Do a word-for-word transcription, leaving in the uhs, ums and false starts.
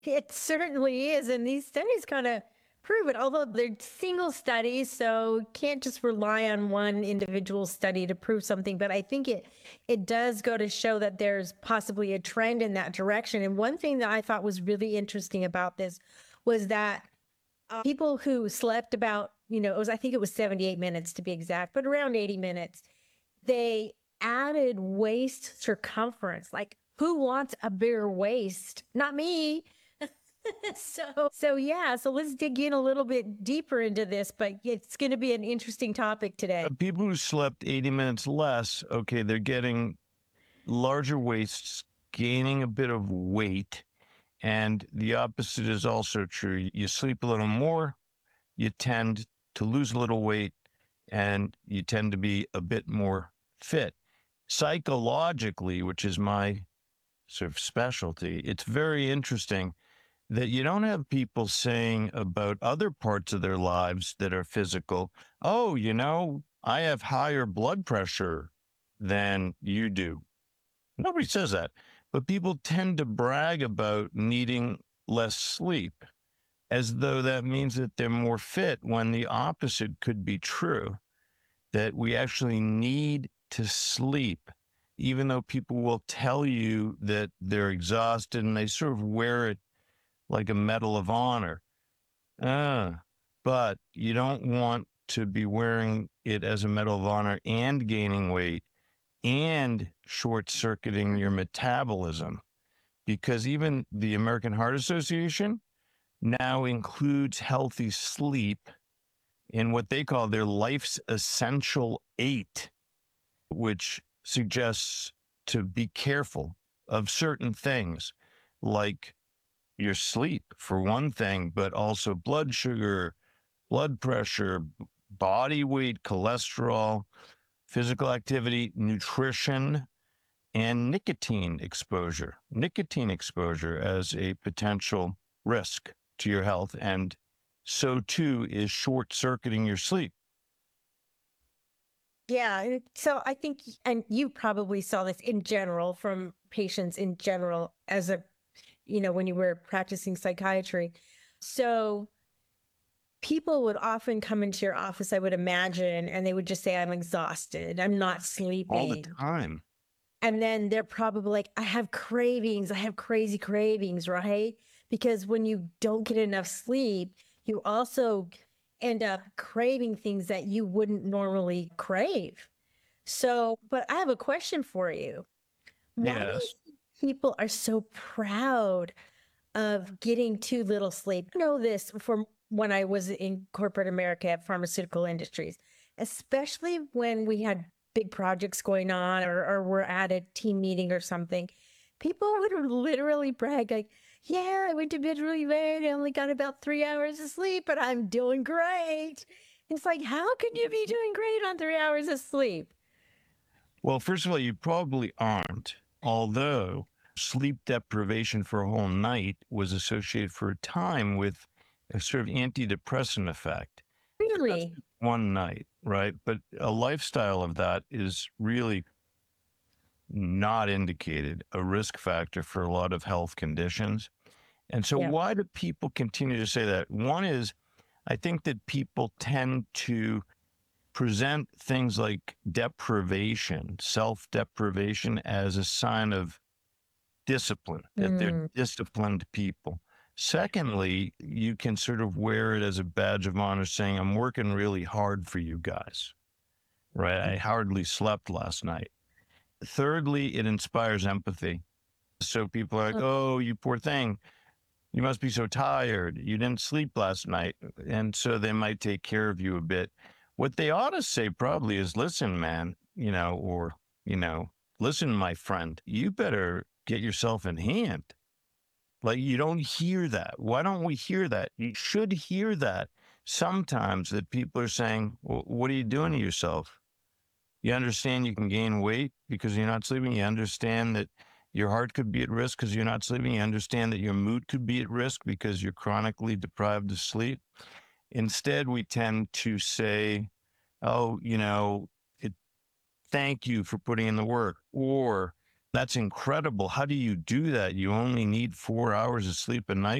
It certainly is. And these studies kind of prove it, although they're single studies. So can't just rely on one individual study to prove something. But I think it it does go to show that there's possibly a trend in that direction. And one thing that I thought was really interesting about this was that uh, people who slept about, you know, it was, I think it was seventy-eight minutes to be exact, but around eighty minutes, they added waist circumference. Like, who wants a bigger waist? Not me. so so yeah, so let's dig in a little bit deeper into this, but it's going to be an interesting topic Uh, today. people who slept eighty minutes less, okay, they're getting larger waists, gaining a bit of weight. And the opposite is also true. You sleep a little more, you tend to lose a little weight, and you tend to be a bit more fit. Psychologically, which is my sort of specialty, it's very interesting that you don't have people saying about other parts of their lives that are physical, oh, you know, I have higher blood pressure than you do. Nobody says that, but people tend to brag about needing less sleep as though that means that they're more fit, when the opposite could be true, that we actually need to sleep, even though people will tell you that they're exhausted and they sort of wear it like a medal of honor. Uh, but you don't want to be wearing it as a medal of honor and gaining weight and short circuiting your metabolism, because even the American Heart Association now includes healthy sleep in what they call their life's essential eight, which suggests to be careful of certain things like your sleep, for one thing, but also blood sugar, blood pressure, body weight, cholesterol, physical activity, nutrition, and nicotine exposure. Nicotine exposure as a potential risk to your health. And so too is short circuiting your sleep. Yeah, and so I think, and you probably saw this in general from patients in general as a, you know, when you were practicing psychiatry. So people would often come into your office, I would imagine, and they would just say, I'm exhausted, I'm not All the sleeping. time. And then they're probably like, I have cravings, I have crazy cravings, right? Because when you don't get enough sleep, you also end up craving things that you wouldn't normally crave. So, but I have a question for you. Why do you Yes. think people are so proud of getting too little sleep? I know this from when I was in corporate America at pharmaceutical industries, especially when we had big projects going on, or, or we're at a team meeting or something. People would literally brag, like, yeah, I went to bed really late. I only got about three hours of sleep, but I'm doing great. It's like, how could you be doing great on three hours of sleep? Well, first of all, you probably aren't, although sleep deprivation for a whole night was associated for a time with a sort of antidepressant effect. That's Really? one night, right? But a lifestyle of that is really not indicated a risk factor for a lot of health conditions. And so, Yeah. why do people continue to say that? One is, I think that people tend to present things like deprivation, self deprivation, as a sign of discipline, that they're Mm. disciplined people. Secondly, you can sort of wear it as a badge of honor, saying, I'm working really hard for you guys, right? I hardly slept last night. Thirdly, it inspires empathy. So people are like, oh, you poor thing. You must be so tired. You didn't sleep last night. And so they might take care of you a bit. What they ought to say probably is, listen, man, you know, or, you know, listen, my friend, you better get yourself in hand. Like, you don't hear that. Why don't we hear that? You should hear that sometimes, that people are saying, well, what are you doing to yourself? You understand you can gain weight because you're not sleeping. You understand that your heart could be at risk because you're not sleeping. You understand that your mood could be at risk because you're chronically deprived of sleep. Instead, we tend to say, oh, you know, it, thank you for putting in the work. Or That's incredible. How do you do that? You only need four hours of sleep a night?